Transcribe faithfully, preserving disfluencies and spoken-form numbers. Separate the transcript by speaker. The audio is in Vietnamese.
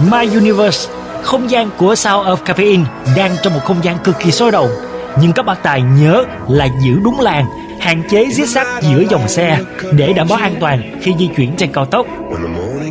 Speaker 1: My Universe, không gian của Sound of Caffeine đang trong một không gian cực kỳ sôi động. Nhưng các bác tài nhớ là giữ đúng làn, hạn chế giết sát giữa dòng xe để đảm bảo an toàn khi di chuyển trên cao tốc.